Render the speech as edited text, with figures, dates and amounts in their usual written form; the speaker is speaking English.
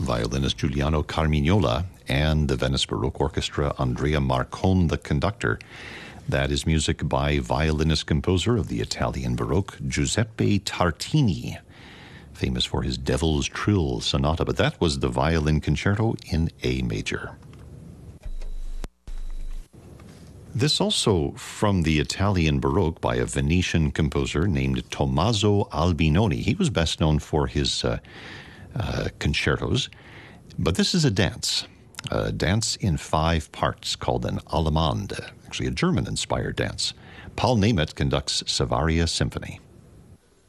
violinist Giuliano Carmignola, and the Venice Baroque Orchestra, Andrea Marcon, the conductor. That is music by violinist-composer of the Italian Baroque, Giuseppe Tartini, famous for his Devil's Trill Sonata, but that was the violin concerto in A major. This also from the Italian Baroque by a Venetian composer named Tommaso Albinoni. He was best known for his concertos, but this is a dance in 5 parts called an Allemande, actually a German-inspired dance. Paul Nemeth conducts Savaria Symphony.